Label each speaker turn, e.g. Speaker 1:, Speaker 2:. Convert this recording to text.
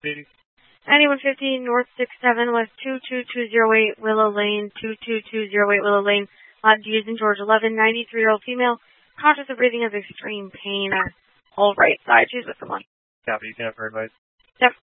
Speaker 1: 9150 North 67 West 22208 Willow Lane, 22208 Willow Lane. Lot D is in George 11, 93-year-old female, conscious of breathing, has extreme pain. Whole right side. She's with someone.
Speaker 2: Copy. You can have her advice.
Speaker 1: Yep.